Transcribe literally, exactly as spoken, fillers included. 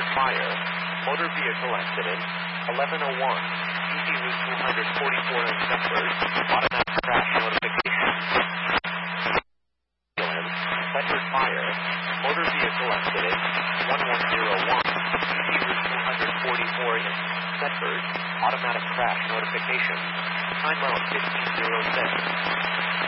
fire, motor vehicle accident, eleven oh one, easy route two forty-four in Bedford, automatic crash notification. Ambulance, Bedford fire, motor vehicle accident, eleven oh one, easy route two forty-four in Bedford, automatic crash notification. Time out fifteen oh six.